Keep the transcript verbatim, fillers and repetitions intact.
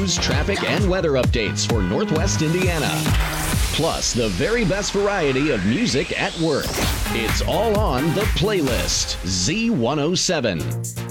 news, traffic, and weather updates for Northwest Indiana. Plus, the very best variety of music at work. It's all on The Playlist, Z one oh seven.